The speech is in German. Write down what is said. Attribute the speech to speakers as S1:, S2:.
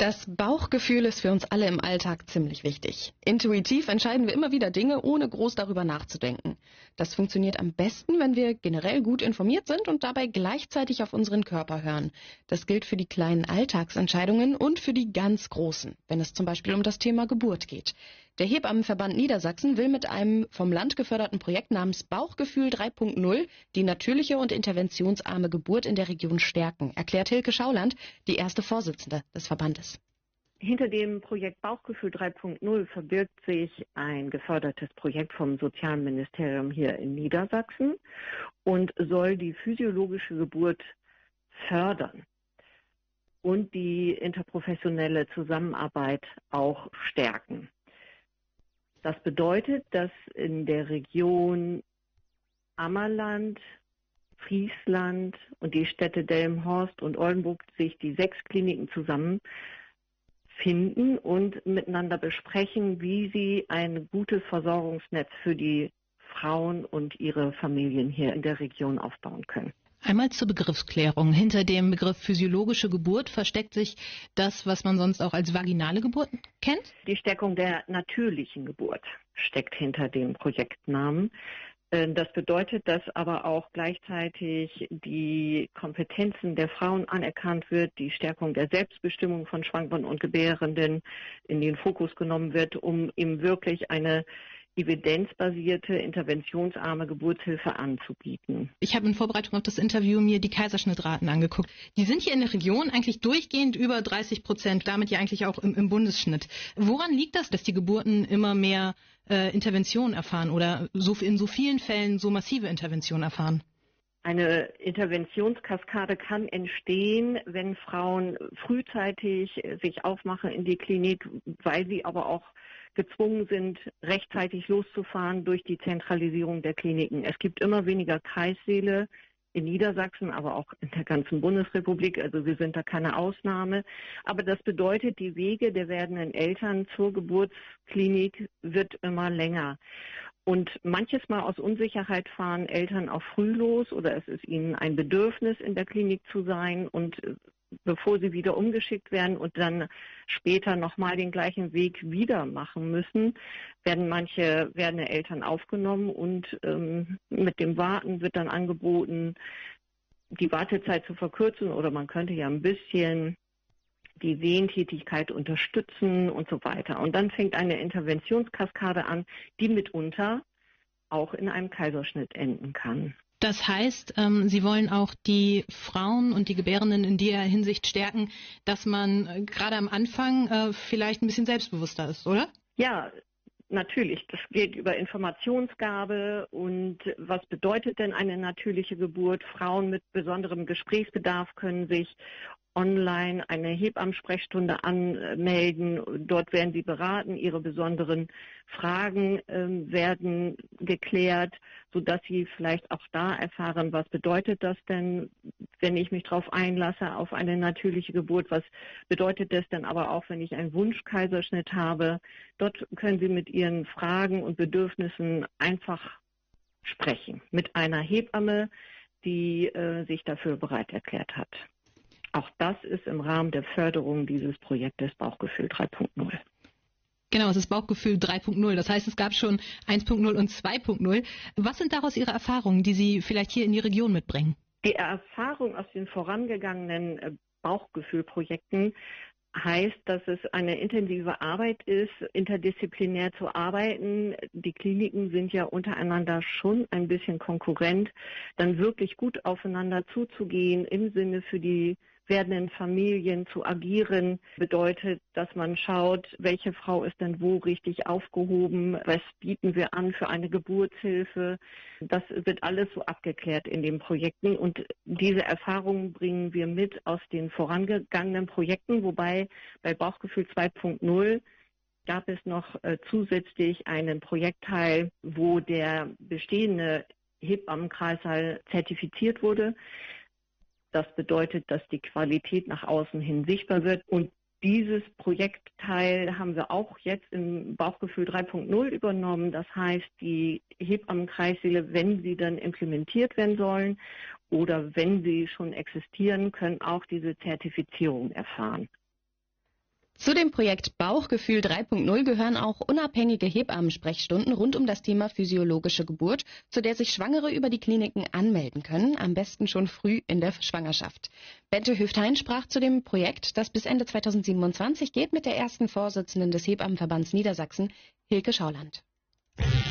S1: Das Bauchgefühl ist für uns alle im Alltag ziemlich wichtig. Intuitiv entscheiden wir immer wieder Dinge, ohne groß darüber nachzudenken. Das funktioniert am besten, wenn wir generell gut informiert sind und dabei gleichzeitig auf unseren Körper hören. Das gilt für die kleinen Alltagsentscheidungen und für die ganz großen, wenn es zum Beispiel um das Thema Geburt geht. Der Hebammenverband Niedersachsen will mit einem vom Land geförderten Projekt namens Bauchgefühl 3.0 die natürliche und interventionsarme Geburt in der Region stärken, erklärt Hilke Schauland, die erste Vorsitzende des Verbandes.
S2: Hinter dem Projekt Bauchgefühl 3.0 verbirgt sich ein gefördertes Projekt vom Sozialministerium hier in Niedersachsen und soll die physiologische Geburt fördern und die interprofessionelle Zusammenarbeit auch stärken. Das bedeutet, dass in der Region Ammerland, Friesland und die Städte Delmenhorst und Oldenburg sich die 6 Kliniken zusammenfinden und miteinander besprechen, wie sie ein gutes Versorgungsnetz für die Frauen und ihre Familien hier in der Region aufbauen können.
S3: Einmal zur Begriffsklärung. Hinter dem Begriff physiologische Geburt versteckt sich das, was man sonst auch als vaginale Geburt kennt?
S2: Die Stärkung der natürlichen Geburt steckt hinter dem Projektnamen. Das bedeutet, dass aber auch gleichzeitig die Kompetenzen der Frauen anerkannt wird, die Stärkung der Selbstbestimmung von Schwangeren und Gebärenden in den Fokus genommen wird, um eben wirklich eine evidenzbasierte, interventionsarme Geburtshilfe anzubieten.
S3: Ich habe in Vorbereitung auf das Interview mir die Kaiserschnittraten angeguckt. Die sind hier in der Region eigentlich durchgehend über 30%, damit ja eigentlich auch im Bundesschnitt. Woran liegt das, dass die Geburten immer mehr Intervention erfahren oder in so vielen Fällen so massive Intervention erfahren?
S2: Eine Interventionskaskade kann entstehen, wenn Frauen frühzeitig sich aufmachen in die Klinik, weil sie aber auch gezwungen sind, rechtzeitig loszufahren durch die Zentralisierung der Kliniken. Es gibt immer weniger Kreissäle in Niedersachsen, aber auch in der ganzen Bundesrepublik. Also wir sind da keine Ausnahme. Aber das bedeutet, die Wege der werdenden Eltern zur Geburtsklinik wird immer länger. Und manches Mal aus Unsicherheit fahren Eltern auch früh los oder es ist ihnen ein Bedürfnis, in der Klinik zu sein und bevor sie wieder umgeschickt werden und dann später nochmal den gleichen Weg wieder machen müssen, werden manche werdende Eltern aufgenommen und mit dem Warten wird dann angeboten, die Wartezeit zu verkürzen oder man könnte ja ein bisschen die Wehentätigkeit unterstützen und so weiter. Und dann fängt eine Interventionskaskade an, die mitunter auch in einem Kaiserschnitt enden kann.
S3: Das heißt, Sie wollen auch die Frauen und die Gebärenden in der Hinsicht stärken, dass man gerade am Anfang vielleicht ein bisschen selbstbewusster ist, oder?
S2: Ja, natürlich. Das geht über Informationsgabe und was bedeutet denn eine natürliche Geburt? Frauen mit besonderem Gesprächsbedarf können sich online eine Hebammensprechstunde anmelden. Dort werden sie beraten, ihre besonderen Fragen werden geklärt, sodass sie vielleicht auch da erfahren, was bedeutet das denn, wenn ich mich darauf einlasse, auf eine natürliche Geburt, was bedeutet das denn aber auch, wenn ich einen Wunschkaiserschnitt habe. Dort können sie mit ihren Fragen und Bedürfnissen einfach sprechen, mit einer Hebamme, die sich dafür bereit erklärt hat. Auch das ist im Rahmen der Förderung dieses Projektes Bauchgefühl 3.0.
S3: Genau, es ist Bauchgefühl 3.0. Das heißt, es gab schon 1.0 und 2.0. Was sind daraus Ihre Erfahrungen, die Sie vielleicht hier in die Region mitbringen?
S2: Die Erfahrung aus den vorangegangenen Bauchgefühlprojekten heißt, dass es eine intensive Arbeit ist, interdisziplinär zu arbeiten. Die Kliniken sind ja untereinander schon ein bisschen konkurrent, dann wirklich gut aufeinander zuzugehen, im Sinne für die werdenden Familien zu agieren, bedeutet, dass man schaut, welche Frau ist denn wo richtig aufgehoben, was bieten wir an für eine Geburtshilfe. Das wird alles so abgeklärt in den Projekten und diese Erfahrungen bringen wir mit aus den vorangegangenen Projekten, wobei bei Bauchgefühl 2.0 gab es noch zusätzlich einen Projektteil, wo der bestehende Hebammenkreißsaal zertifiziert wurde. Das bedeutet, dass die Qualität nach außen hin sichtbar wird. Und dieses Projektteil haben wir auch jetzt im Bauchgefühl 3.0 übernommen. Das heißt, die Hebammenkreissäle, wenn sie dann implementiert werden sollen oder wenn sie schon existieren, können auch diese Zertifizierung erfahren.
S1: Zu dem Projekt Bauchgefühl 3.0 gehören auch unabhängige Hebammensprechstunden rund um das Thema physiologische Geburt, zu der sich Schwangere über die Kliniken anmelden können, am besten schon früh in der Schwangerschaft. Bente Hüfthein sprach zu dem Projekt, das bis Ende 2027 geht, mit der ersten Vorsitzenden des Hebammenverbands Niedersachsen, Hilke Schauland.